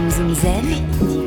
Zoom Zoom Zen.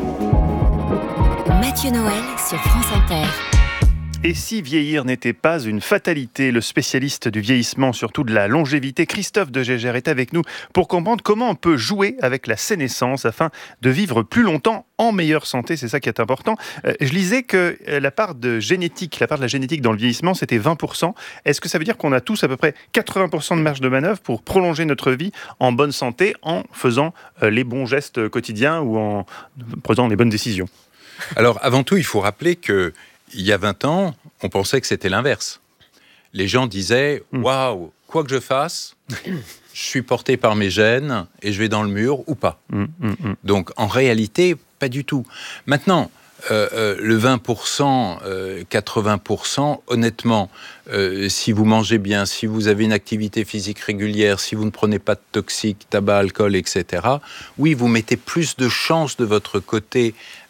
Mathieu Noël sur France Inter. Et si vieillir n'était pas une fatalité, le spécialiste du vieillissement, surtout de la longévité, Christophe de Gégère, est avec nous pour comprendre comment on peut jouer avec la sénescence afin de vivre plus longtemps en meilleure santé. C'est ça qui est important. Je lisais que la part de la génétique dans le vieillissement, c'était 20%. Est-ce que ça veut dire qu'on a tous à peu près 80% de marge de manœuvre pour prolonger notre vie en bonne santé en faisant les bons gestes quotidiens ou en prenant les bonnes décisions ? Alors, avant tout, il faut rappeler que il y a 20 ans, on pensait que c'était l'inverse. Les gens disaient « Waouh, quoi que je fasse, je suis porté par mes gènes et je vais dans le mur ou pas. » Donc, en réalité, pas du tout. Maintenant, le 20%, 80%, honnêtement, si vous mangez bien, si vous avez une activité physique régulière, si vous ne prenez pas de toxiques, tabac, alcool, etc., oui, vous mettez plus de chances de votre côté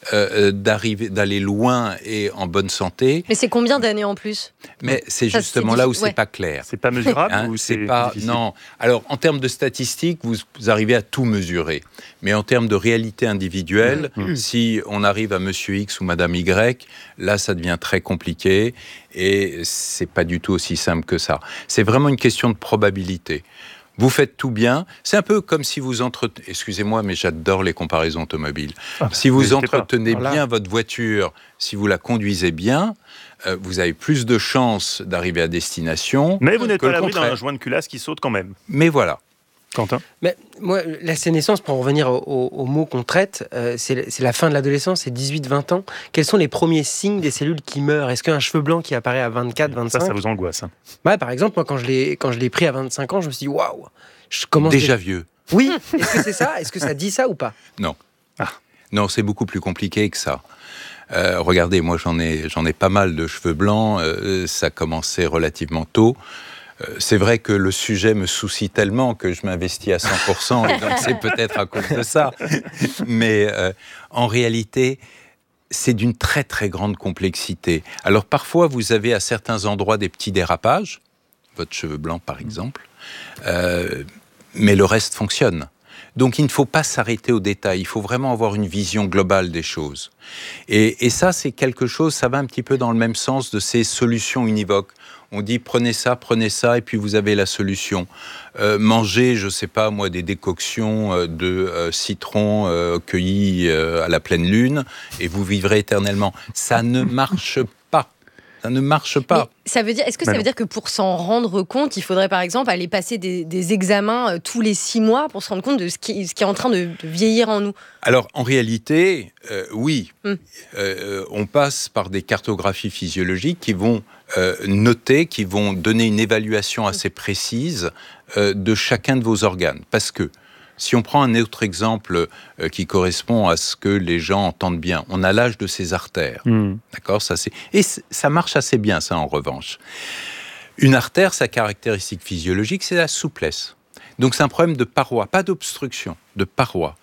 d'aller loin et en bonne santé. Mais c'est combien d'années en plus ? Mais c'est justement là où c'est pas clair. C'est pas mesurable ou c'est pas difficile. Non. Alors en termes de statistiques, vous arrivez à tout mesurer. Mais en termes de réalité individuelle, si on arrive à Monsieur X ou Madame Y, là ça devient très compliqué et c'est pas du tout aussi simple que ça. C'est vraiment une question de probabilité. Vous faites tout bien. C'est un peu comme si vous entretenez... Excusez-moi, mais j'adore les comparaisons automobiles. Si vous entretenez bien votre voiture, si vous la conduisez bien, vous avez plus de chances d'arriver à destination. Mais vous n'êtes pas à l'abri d'un joint de culasse qui saute quand même. Mais voilà. Quentin ? Mais moi, la sénescence, pour en revenir au mot qu'on traite, c'est la fin de l'adolescence, c'est 18-20 ans. Quels sont les premiers signes des cellules qui meurent ? Est-ce qu'un cheveu blanc qui apparaît à 24, 25 ? Ça vous angoisse. Hein. Ouais, par exemple, moi, quand je l'ai pris à 25 ans, je me suis dit, waouh, je commence... Déjà vieux. Oui, est-ce que c'est ça ? Est-ce que ça dit ça ou pas ? Non. Non, c'est beaucoup plus compliqué que ça. Regardez, moi, j'en ai pas mal de cheveux blancs. Ça a commencé relativement tôt. C'est vrai que le sujet me soucie tellement que je m'investis à 100%, et donc c'est peut-être à cause de ça. Mais en réalité, c'est d'une très très grande complexité. Alors parfois, vous avez à certains endroits des petits dérapages, votre cheveu blanc par exemple, mais le reste fonctionne. Donc il ne faut pas s'arrêter aux détails, il faut vraiment avoir une vision globale des choses. Et ça, c'est quelque chose, ça va un petit peu dans le même sens de ces solutions univoques. On dit prenez ça, et puis vous avez la solution. Mangez, je ne sais pas moi, des décoctions de citron cueillis à la pleine lune, et vous vivrez éternellement. Ça ne marche pas. Ça ne marche pas. Mais ça veut dire, est-ce que ça veut dire que pour s'en rendre compte, il faudrait par exemple aller passer des examens tous les 6 mois pour se rendre compte de ce qui est en train de vieillir en nous ? Alors en réalité, oui. On passe par des cartographies physiologiques qui vont noter, qui vont donner une évaluation assez précise de chacun de vos organes. Parce que si on prend un autre exemple qui correspond à ce que les gens entendent bien, on a l'âge de ses artères. D'accord ? Et ça marche assez bien, ça, en revanche. Une artère, sa caractéristique physiologique, c'est la souplesse. Donc c'est un problème de paroi, pas d'obstruction, de paroi.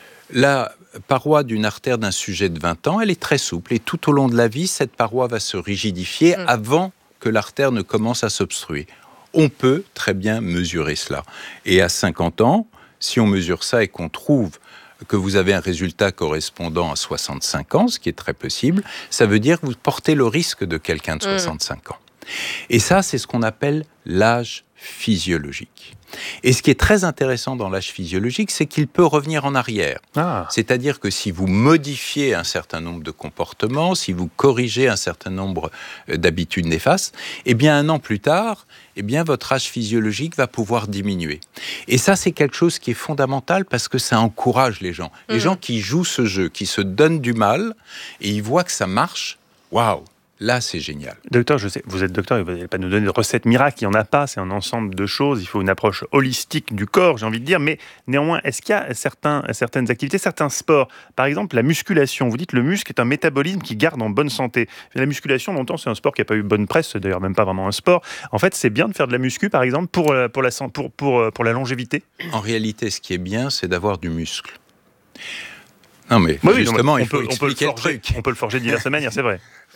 La paroi d'une artère d'un sujet de 20 ans, elle est très souple. Et tout au long de la vie, cette paroi va se rigidifier avant que l'artère ne commence à s'obstruer. On peut très bien mesurer cela. Et à 50 ans, si on mesure ça et qu'on trouve que vous avez un résultat correspondant à 65 ans, ce qui est très possible, ça veut dire que vous portez le risque de quelqu'un de 65 ans. Et ça, c'est ce qu'on appelle l'âge physiologique. Et ce qui est très intéressant dans l'âge physiologique, c'est qu'il peut revenir en arrière. C'est-à-dire que si vous modifiez un certain nombre de comportements, si vous corrigez un certain nombre d'habitudes néfastes, eh bien, 1 an plus tard, eh bien, votre âge physiologique va pouvoir diminuer. Et ça, c'est quelque chose qui est fondamental parce que ça encourage les gens. Les gens qui jouent ce jeu, qui se donnent du mal, et ils voient que ça marche, waouh! Là, c'est génial. Docteur, je sais, vous êtes docteur, vous n'allez pas nous donner de recettes miracles, il n'y en a pas, c'est un ensemble de choses, il faut une approche holistique du corps, j'ai envie de dire, mais néanmoins, est-ce qu'il y a certaines activités, certains sports, par exemple la musculation, vous dites le muscle est un métabolisme qui garde en bonne santé. La musculation, longtemps, c'est un sport qui n'a pas eu bonne presse, c'est d'ailleurs même pas vraiment un sport. En fait, c'est bien de faire de la muscu, par exemple, pour la longévité. En réalité, ce qui est bien, c'est d'avoir du muscle. Non, mais justement, il faut expliquer le truc. On peut le forger de diverses manières, c'est vrai.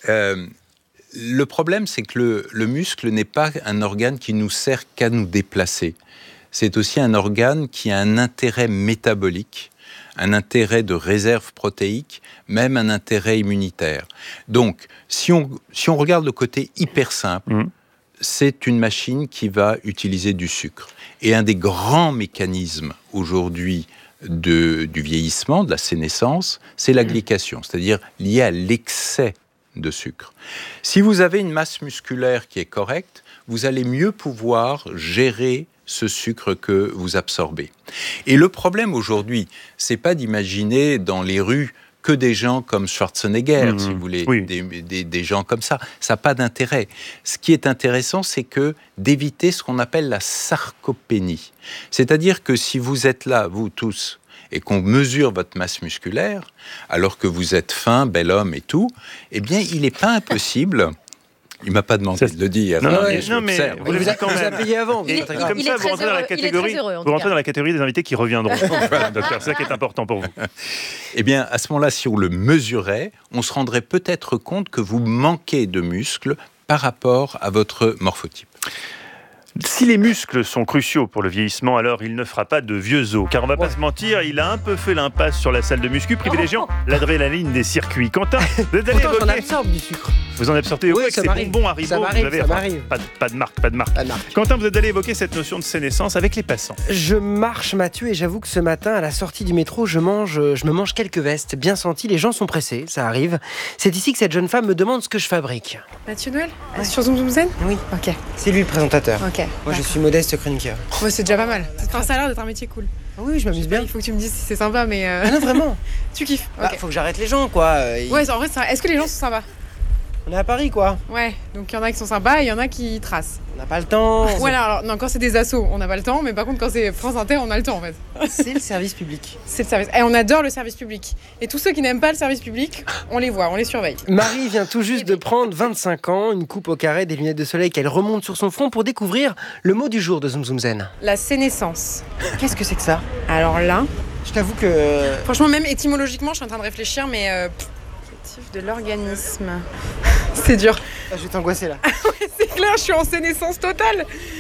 Le problème, c'est que le muscle n'est pas un organe qui nous sert qu'à nous déplacer. C'est aussi un organe qui a un intérêt métabolique un intérêt de réserve protéique, même un intérêt immunitaire. Donc, si on regarde le côté hyper simple, c'est une machine qui va utiliser du sucre. Et un des grands mécanismes aujourd'hui du vieillissement, de la sénescence, c'est la glycation, c'est-à-dire lié à l'excès de sucre. Si vous avez une masse musculaire qui est correcte, vous allez mieux pouvoir gérer ce sucre que vous absorbez. Et le problème aujourd'hui, c'est pas d'imaginer dans les rues que des gens comme Schwarzenegger, si vous voulez, des gens comme ça. Ça n'a pas d'intérêt. Ce qui est intéressant, c'est d'éviter ce qu'on appelle la sarcopénie. C'est-à-dire que si vous êtes là, vous tous, et qu'on mesure votre masse musculaire, alors que vous êtes fin, bel homme et tout, eh bien, il n'est pas impossible... Il m'a pas demandé de le dire. Non, mais vous l'avez dit quand même. Vous avez payé avant. Et comme ça, vous rentrez dans la catégorie des invités qui reviendront. Voilà, docteur, c'est ça qui est important pour vous. Eh bien, à ce moment-là, si on le mesurait, on se rendrait peut-être compte que vous manquez de muscles par rapport à votre morphotype. Si les muscles sont cruciaux pour le vieillissement, alors il ne fera pas de vieux os. Car on va pas se mentir, il a un peu fait l'impasse sur la salle de muscu, privilégiant l'adrénaline des circuits. Quentin, vous êtes allé évoquer... J'en absorbe du sucre. Vous en absorbez avec ces bonbons Haribo. Ça m'arrive. Pas de marque. Quentin, vous êtes allé évoquer cette notion de sénescence avec les passants. Je marche, Mathieu, et j'avoue que ce matin, à la sortie du métro, je me mange quelques vestes bien senties. Les gens sont pressés, ça arrive. C'est ici que cette jeune femme me demande ce que je fabrique. Mathieu Noël sur Zoom Zoom Zen. Oui. Ok. C'est lui le présentateur. Ok. Moi, je suis modeste chroniqueur. Ouais, c'est déjà pas mal. Enfin, ça a l'air d'être un métier cool. Oui, je m'amuse bien. Il faut que tu me dises si c'est sympa, mais. Ah non, vraiment. Tu kiffes. Bah, faut que j'arrête les gens, quoi. Ouais, en vrai, est-ce que les gens sont sympas? On est à Paris, quoi. Ouais, donc il y en a qui sont sympas et il y en a qui tracent. On n'a pas le temps. Voilà, alors non, quand c'est des assos, on n'a pas le temps, mais par contre, quand c'est France Inter, on a le temps en fait. C'est le service public. C'est le service. Et on adore le service public. Et tous ceux qui n'aiment pas le service public, on les voit, on les surveille. Marie vient tout juste de prendre 25 ans, une coupe au carré, des lunettes de soleil qu'elle remonte sur son front pour découvrir le mot du jour de Zoom Zoom Zen. La sénescence. Qu'est-ce que c'est que ça? Alors là, je t'avoue que... Franchement, même étymologiquement, je suis en train de réfléchir, mais... de l'organisme. C'est dur. Je vais t'angoisser là. Ouais, c'est clair, je suis en sénescence totale.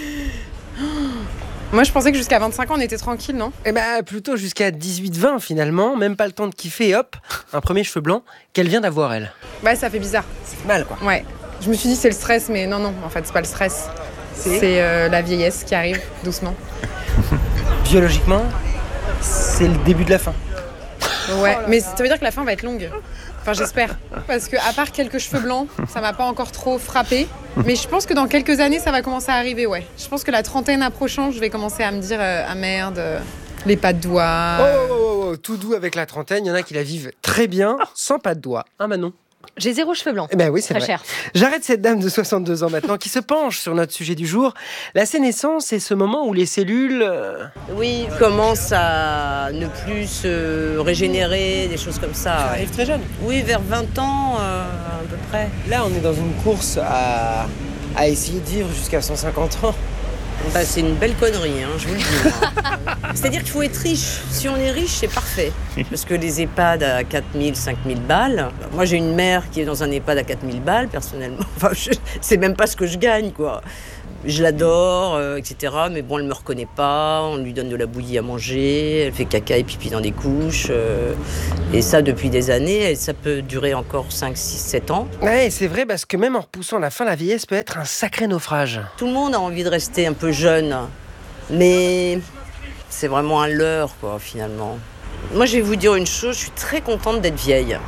Moi, je pensais que jusqu'à 25 ans, on était tranquille, non? Eh ben, plutôt jusqu'à 18-20 finalement. Même pas le temps de kiffer et hop, un premier cheveu blanc qu'elle vient d'avoir, elle. Ouais, ça fait bizarre. C'est mal, quoi. Ouais. Je me suis dit, c'est le stress, mais non, en fait, c'est pas le stress. C'est la vieillesse qui arrive doucement. Biologiquement, c'est le début de la fin. Ouais, mais ça veut dire que la fin va être longue. Enfin, j'espère. Parce que à part quelques cheveux blancs, ça m'a pas encore trop frappé. Mais je pense que dans quelques années, ça va commencer à arriver, ouais. Je pense que la trentaine approchant, je vais commencer à me dire ah merde, les pas de doigts. Oh, tout doux avec la trentaine. Il y en a qui la vivent très bien, sans pas de doigts. Hein, Manon? J'ai 0 cheveux blancs. Eh ben oui, c'est très vrai. cher. J'arrête cette dame de 62 ans maintenant qui se penche sur notre sujet du jour. La sénescence, c'est ce moment où les cellules... Oui, commencent à ne plus se régénérer, des choses comme ça. Ça arrive très jeune. Oui, vers 20 ans à peu près. Là, on est dans une course à essayer de vivre jusqu'à 150 ans. Bah, c'est une belle connerie, hein, je vous le dis. C'est-à-dire qu'il faut être riche. Si on est riche, c'est parfait. Parce que les EHPAD à 4 000, 5 000 balles... Moi, j'ai une mère qui est dans un EHPAD à 4 000 balles, personnellement. Enfin, c'est même pas ce que je gagne, quoi. Je l'adore, etc. Mais bon, elle me reconnaît pas. On lui donne de la bouillie à manger. Elle fait caca et pipi dans des couches. Et ça, depuis des années. Et ça peut durer encore 5, 6, 7 ans. Ouais, c'est vrai, parce que même en repoussant la fin, la vieillesse peut être un sacré naufrage. Tout le monde a envie de rester un peu jeune. Mais c'est vraiment un leurre, quoi, finalement. Moi, je vais vous dire une chose. Je suis très contente d'être vieille.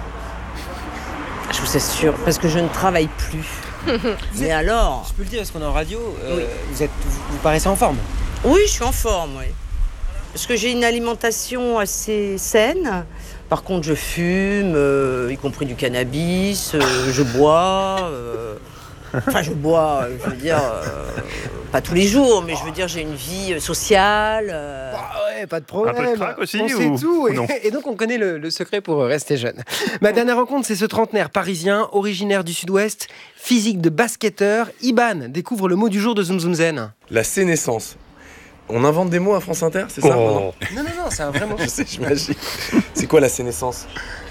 Je vous assure. Parce que je ne travaille plus. Mais alors... Je peux le dire parce qu'on est en radio, oui. Vous paraissez en forme. Oui, je suis en forme, oui. Parce que j'ai une alimentation assez saine. Par contre, je fume, y compris du cannabis, je bois. Enfin, je bois, je veux dire, pas tous les jours, mais je veux dire, j'ai une vie sociale. Ouais, pas de problème. Un peu de crack aussi, on sait tout. Et donc, on connaît le secret pour rester jeune. Ma dernière rencontre, c'est ce trentenaire parisien, originaire du Sud-Ouest, physique de basketteur. Iban découvre le mot du jour de Zoom Zoom Zen. La sénescence. On invente des mots à France Inter, c'est ça? Non, c'est un vrai mot. Je sais, j'imagine. C'est quoi la sénescence?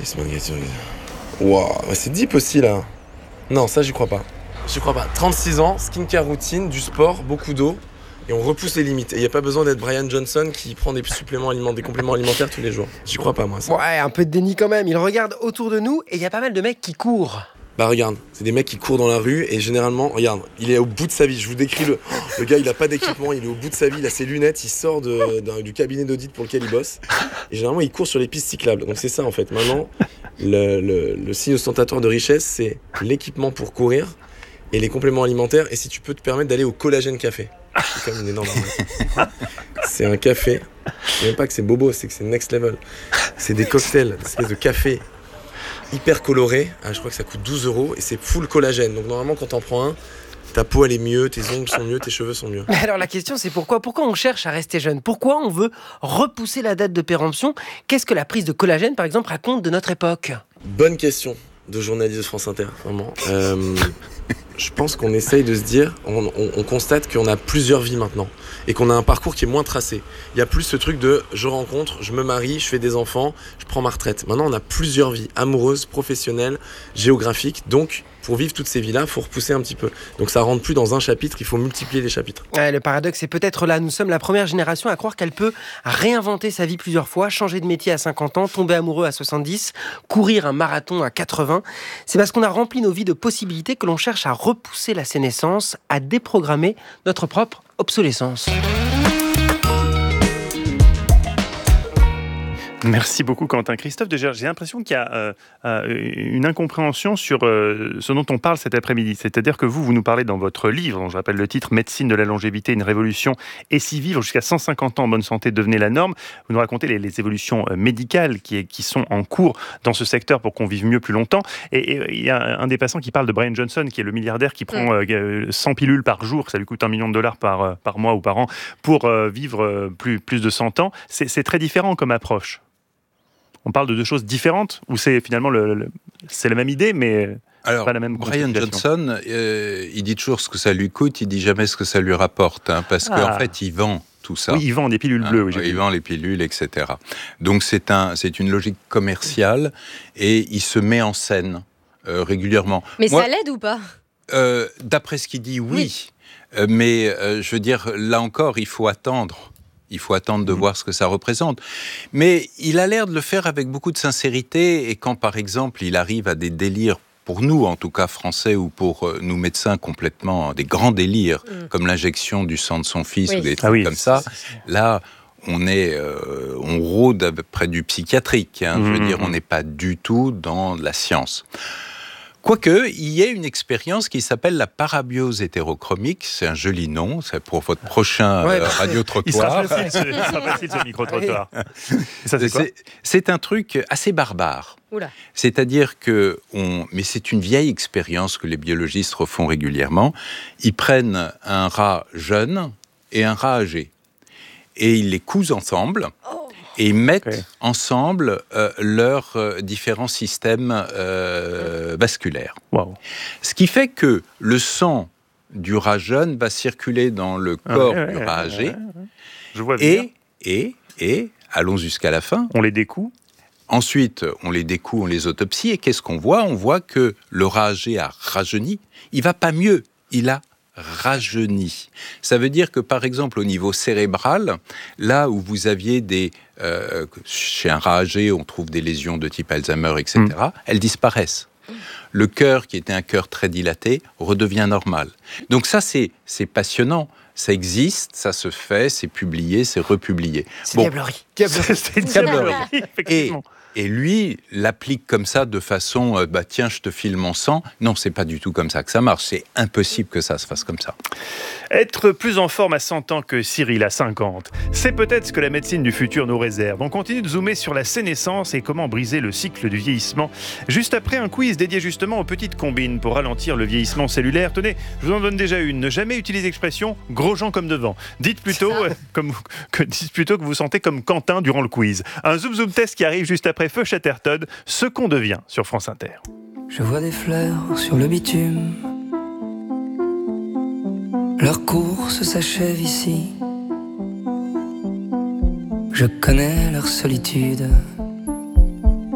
Waouh, c'est deep aussi, là. Non, ça, j'y crois pas. 36 ans, skincare routine, du sport, beaucoup d'eau. et on repousse les limites. Et il n'y a pas besoin d'être Brian Johnson qui prend des compléments alimentaires tous les jours. J'y crois pas, moi. Ça. Ouais, un peu de déni quand même. Il regarde autour de nous et il y a pas mal de mecs qui courent. Bah regarde, c'est des mecs qui courent dans la rue et généralement, regarde, il est au bout de sa vie. Je vous décris le gars, il a pas d'équipement, il est au bout de sa vie, il a ses lunettes, il sort du cabinet d'audit pour lequel il bosse. Et généralement, il court sur les pistes cyclables. Donc c'est ça en fait. Maintenant, le signe ostentatoire de richesse, c'est l'équipement pour courir et les compléments alimentaires. Et si tu peux te permettre d'aller au Collagène Café. C'est quand même une énorme arnaque. C'est un café. C'est même pas que c'est bobo, c'est que c'est next level. C'est des cocktails, des espèces de café hyper coloré, je crois que ça coûte 12 € et c'est full collagène. Donc normalement quand t'en prends un, ta peau elle est mieux, tes ongles sont mieux, tes cheveux sont mieux. Mais alors la question c'est pourquoi on cherche à rester jeune? Pourquoi on veut repousser la date de péremption? Qu'est-ce que la prise de collagène par exemple raconte de notre époque? Bonne question de journaliste de France Inter, vraiment. Je pense qu'on essaye de se dire, on constate qu'on a plusieurs vies maintenant et qu'on a un parcours qui est moins tracé. Il y a plus ce truc de je rencontre, je me marie, je fais des enfants, je prends ma retraite. Maintenant, on a plusieurs vies, amoureuses, professionnelles, géographiques. Donc, pour vivre toutes ces vies-là, il faut repousser un petit peu. Donc, ça rentre plus dans un chapitre, il faut multiplier les chapitres. Ouais, le paradoxe est peut-être là. Nous sommes la première génération à croire qu'elle peut réinventer sa vie plusieurs fois, changer de métier à 50 ans, tomber amoureux à 70, courir un marathon à 80. C'est parce qu'on a rempli nos vies de possibilités que l'on cherche à repousser la sénescence, à déprogrammer notre propre obsolescence. Merci beaucoup Quentin. Christophe de Gergès, j'ai l'impression qu'il y a une incompréhension sur ce dont on parle cet après-midi. C'est-à-dire que vous nous parlez dans votre livre, dont je rappelle le titre, Médecine de la longévité, une révolution, et si vivre jusqu'à 150 ans en bonne santé devenait la norme. Vous nous racontez les évolutions médicales qui sont en cours dans ce secteur pour qu'on vive mieux plus longtemps. Et il y a un des passants qui parle de Brian Johnson, qui est le milliardaire qui prend 100 pilules par jour, ça lui coûte $1 million par mois ou par an, pour vivre plus de 100 ans. C'est très différent comme approche. On parle de deux choses différentes ou c'est finalement c'est la même idée mais pas la même Brian Johnson, il dit toujours ce que ça lui coûte, il dit jamais ce que ça lui rapporte, parce qu'en fait il vend tout ça. Oui, il vend des pilules bleues. Oui, il vend les pilules, etc. Donc c'est une logique commerciale et il se met en scène régulièrement. Mais ça l'aide ou pas? D'après ce qu'il dit, oui. Mais je veux dire, là encore, il faut attendre. Il faut attendre de voir ce que ça représente. Mais il a l'air de le faire avec beaucoup de sincérité. Et quand, par exemple, il arrive à des délires, pour nous, en tout cas français, ou pour nous médecins, complètement des grands délires, comme l'injection du sang de son fils, ou des trucs comme ça, là, on rôde près du psychiatrique. Je veux dire, on n'est pas du tout dans la science. Quoique, il y ait une expérience qui s'appelle la parabiose hétérochromique. C'est un joli nom, c'est pour votre prochain radio-trottoir. Il sera facile ce micro-trottoir. Ça, c'est quoi ? C'est un truc assez barbare. Oula. C'est-à-dire que, mais c'est une vieille expérience que les biologistes refont régulièrement. Ils prennent un rat jeune et un rat âgé. Et ils les cousent ensemble. Et ils mettent ensemble leurs différents systèmes vasculaires. Wow. Ce qui fait que le sang du rat jeune va circuler dans le corps du rat âgé. Je vois bien. Et allons jusqu'à la fin. On les découd. Ensuite, on les découd, on les autopsie. Et qu'est-ce qu'on voit ? On voit que le rat âgé a rajeuni. Il va pas mieux. Il a rajeuni. Ça veut dire que, par exemple, au niveau cérébral, là où vous aviez chez un rat âgé, on trouve des lésions de type Alzheimer, etc., elles disparaissent. Le cœur, qui était un cœur très dilaté, redevient normal. Donc ça, c'est passionnant. Ça existe, ça se fait, c'est publié, c'est republié. C'est diablerie. C'est diablerie, effectivement. Et lui l'applique comme ça de façon, tiens, je te file mon sang. Non, c'est pas du tout comme ça que ça marche. C'est impossible que ça se fasse comme ça. Être plus en forme à 100 ans que Cyril à 50, c'est peut-être ce que la médecine du futur nous réserve. On continue de zoomer sur la sénescence et comment briser le cycle du vieillissement. Juste après un quiz dédié justement aux petites combines pour ralentir le vieillissement cellulaire. Tenez, je vous en donne déjà une. Ne jamais utiliser l'expression « gros gens comme devant ». Dites plutôt que vous sentez comme Quentin durant le quiz. Un zoom test qui arrive juste après Feu Chatterton, ce qu'on devient sur France Inter. Je vois des fleurs sur le bitume. Leur course s'achève ici. Je connais leur solitude.